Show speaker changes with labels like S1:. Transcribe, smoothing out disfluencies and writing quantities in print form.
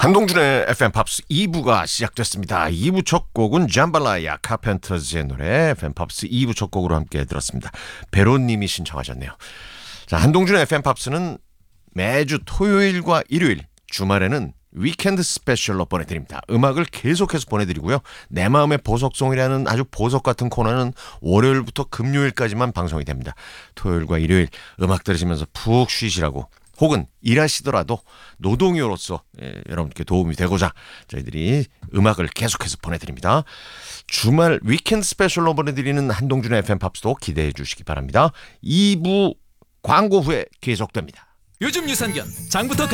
S1: 한동준의 FM 팝스 2부가 시작됐습니다. 2부 첫 곡은 잠발라야 카펜터즈의 노래 FM 팝스 2부 첫 곡으로 함께 들었습니다. 베로님이 신청하셨네요. 자, 한동준의 FM 팝스는 매주 토요일과 일요일, 주말에는 위켄드 스페셜로 보내드립니다. 음악을 계속해서 보내드리고요. 내 마음의 보석송이라는 아주 보석 같은 코너는 월요일부터 금요일까지만 방송이 됩니다. 토요일과 일요일 음악 들으시면서 푹 쉬시라고, 혹은 일하시더라도 노동요로서 여러분께 도움이 되고자 저희들이 음악을 계속해서 보내드립니다. 주말 위켄드 스페셜로 보내드리는 한동준의 FM 팝스도 기대해 주시기 바랍니다. 2부 광고 후에 계속됩니다.
S2: 요즘 유산균 장부터